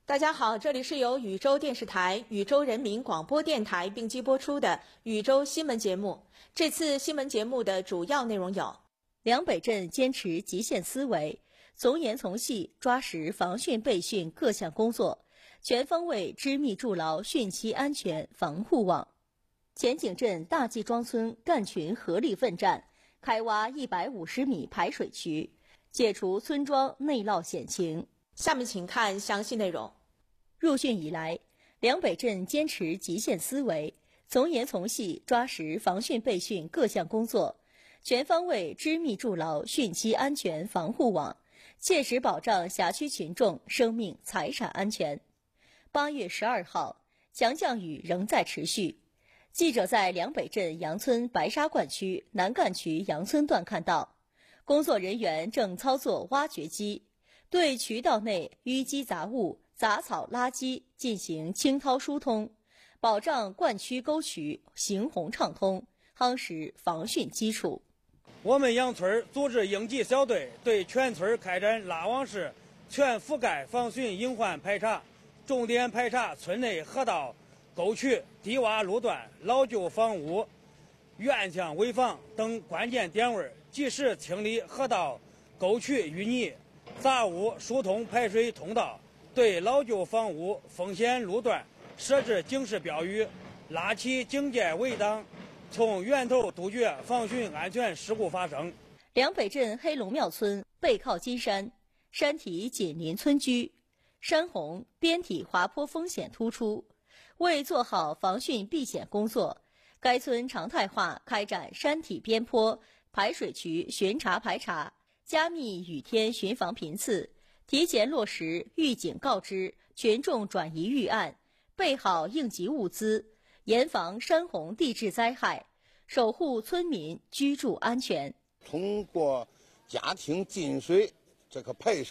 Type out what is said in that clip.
大家好，这里是由禹州电视台、禹州人民广播电台并机播出的禹州新闻节目。这次新闻节目的主要内容有： 梁北镇坚持极限思维，从严从细抓实防汛备汛各项工作，全方位织密筑牢汛期安全防护网。前井镇大季庄村干群合力奋战，开挖150米排水渠，解除村庄内涝险情。 下面请看详细内容。 入汛以来，梁北镇坚持极限思维，从严从细抓实防汛备汛各项工作，全方位织密筑牢汛期安全防护网，切实保障辖区群众生命财产安全。8月12号，强降雨仍在持续。记者在梁北镇杨村白沙灌区南干渠杨村段看到，工作人员正操作挖掘机，对渠道内淤积杂物、杂草垃圾进行清掏疏通，保障灌区沟渠行洪畅通，夯实防汛基础。 我们杨村组织应急小队对全村开展拉网式全覆盖防汛隐患排查，重点排查村内河道、沟渠、低洼路段、老旧房屋、院墙危房等关键点位，及时清理河道、沟渠淤泥、杂物，疏通排水通道，对老旧房屋、风险路段设置警示标语，拉起警戒围挡，从源头杜绝防汛安全事故发生。 梁北镇黑龙庙村背靠金山，山体紧邻村居，山洪边体滑坡风险突出。为做好防汛避险工作，该村常态化开展山体边坡、排水渠巡查排查，加密雨天巡防频次，提前落实预警告知、群众转移预案，备好应急物资，严防山洪地质灾害，守护村民居住安全。 通过家庭进水这个排水